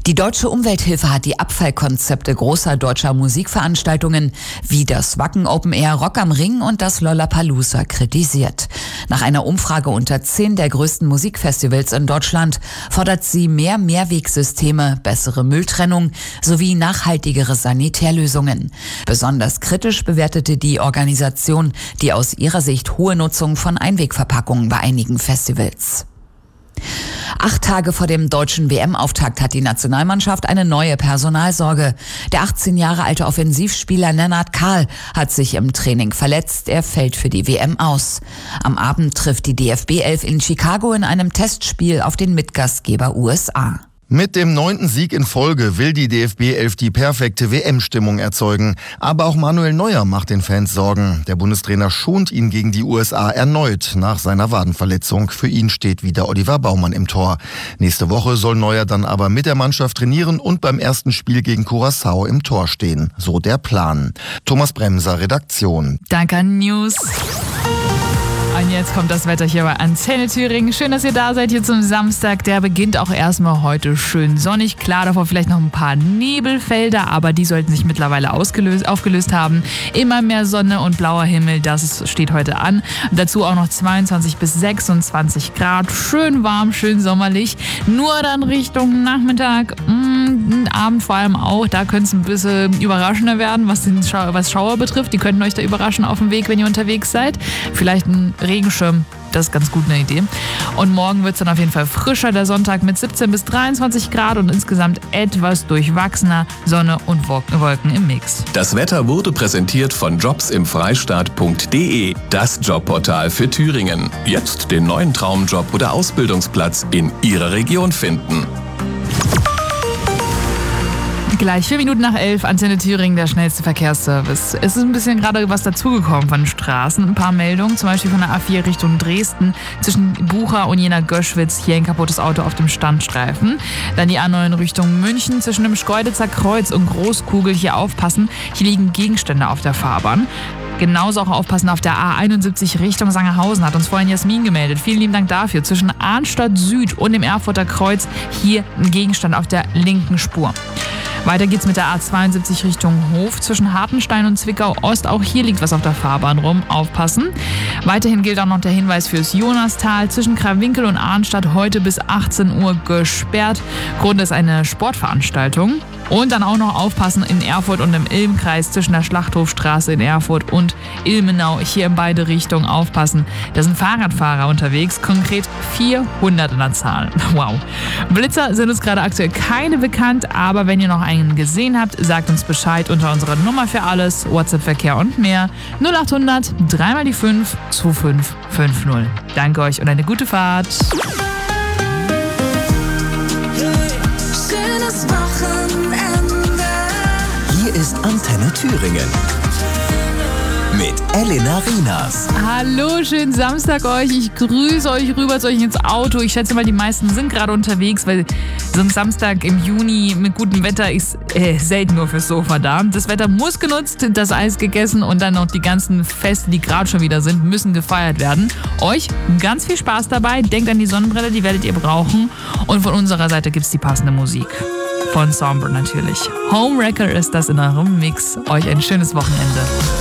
Die Deutsche Umwelthilfe hat die Abfallkonzepte großer deutscher Musikveranstaltungen wie das Wacken Open Air, Rock am Ring und das Lollapalooza kritisiert. Nach einer Umfrage unter 10 der größten Musikfestivals in Deutschland fordert sie mehr Mehrwegsysteme, bessere Mülltrennung sowie nachhaltigere Sanitärlösungen. Besonders kritisch bewertete die Organisation die aus ihrer Sicht hohe Nutzung von Einwegverpackungen bei einigen Festivals. 8 Tage vor dem deutschen WM-Auftakt hat die Nationalmannschaft eine neue Personalsorge. Der 18 Jahre alte Offensivspieler Lennart Kahl hat sich im Training verletzt. Er fällt für die WM aus. Am Abend trifft die DFB-11 in Chicago in einem Testspiel auf den Mitgastgeber USA. Mit dem 9. Sieg in Folge will die DFB-11 die perfekte WM-Stimmung erzeugen. Aber auch Manuel Neuer macht den Fans Sorgen. Der Bundestrainer schont ihn gegen die USA erneut nach seiner Wadenverletzung. Für ihn steht wieder Oliver Baumann im Tor. Nächste Woche soll Neuer dann aber mit der Mannschaft trainieren und beim ersten Spiel gegen Curaçao im Tor stehen. So der Plan. Thomas Bremser, Redaktion. Danke an News. Und jetzt kommt das Wetter hier bei Antenne Thüringen. Schön, dass ihr da seid hier zum Samstag. Der beginnt auch erstmal heute schön sonnig. Klar, davor vielleicht noch ein paar Nebelfelder, aber die sollten sich mittlerweile aufgelöst haben. Immer mehr Sonne und blauer Himmel, das steht heute an. Dazu auch noch 22 bis 26 Grad. Schön warm, schön sommerlich. Nur dann Richtung Nachmittag, Abend vor allem auch. Da könnte es ein bisschen überraschender werden, was Schauer betrifft. Die könnten euch da überraschen auf dem Weg, wenn ihr unterwegs seid. Vielleicht ein Regenschirm, das ist ganz gut eine Idee. Und morgen wird es dann auf jeden Fall frischer, der Sonntag mit 17 bis 23 Grad und insgesamt etwas durchwachsener, Sonne und Wolken im Mix. Das Wetter wurde präsentiert von jobsimfreistaat.de, das Jobportal für Thüringen. Jetzt den neuen Traumjob oder Ausbildungsplatz in Ihrer Region finden. Gleich 4 Minuten nach 11, Antenne Thüringen, der schnellste Verkehrsservice. Es ist ein bisschen gerade was dazugekommen von Straßen. Ein paar Meldungen, zum Beispiel von der A4 Richtung Dresden zwischen Bucha und Jena-Göschwitz. Hier ein kaputtes Auto auf dem Standstreifen. Dann die A9 Richtung München zwischen dem Schkeuditzer Kreuz und Großkugel. Hier aufpassen, hier liegen Gegenstände auf der Fahrbahn. Genauso auch aufpassen auf der A71 Richtung Sangerhausen, hat uns vorhin Jasmin gemeldet. Vielen lieben Dank dafür. Zwischen Arnstadt Süd und dem Erfurter Kreuz hier ein Gegenstand auf der linken Spur. Weiter geht's mit der A72 Richtung Hof zwischen Hartenstein und Zwickau Ost. Auch hier liegt was auf der Fahrbahn rum. Aufpassen. Weiterhin gilt auch noch der Hinweis fürs Jonastal zwischen Krawinkel und Arnstadt heute bis 18 Uhr gesperrt. Grund ist eine Sportveranstaltung. Und dann auch noch aufpassen in Erfurt und im Ilmkreis zwischen der Schlachthofstraße in Erfurt und Ilmenau. Hier in beide Richtungen aufpassen. Da sind Fahrradfahrer unterwegs, konkret 400 in der Zahl. Wow. Blitzer sind uns gerade aktuell keine bekannt, aber wenn ihr noch einen gesehen habt, sagt uns Bescheid unter unserer Nummer für alles, WhatsApp-Verkehr und mehr. 0800 3 mal die 5 2550. Danke euch und eine gute Fahrt. Hier ist Antenne Thüringen mit Elena Rienas. Hallo, schönen Samstag euch. Ich grüße euch rüber zu euch ins Auto. Ich schätze mal, die meisten sind gerade unterwegs, weil so ein Samstag im Juni mit gutem Wetter ist selten nur fürs Sofa da. Das Wetter muss genutzt, das Eis gegessen und dann noch die ganzen Feste, die gerade schon wieder sind, müssen gefeiert werden. Euch ganz viel Spaß dabei. Denkt an die Sonnenbrille, die werdet ihr brauchen. Und von unserer Seite gibt's die passende Musik. Von Sombre natürlich. Homewrecker ist das in eurem Mix. Euch ein schönes Wochenende.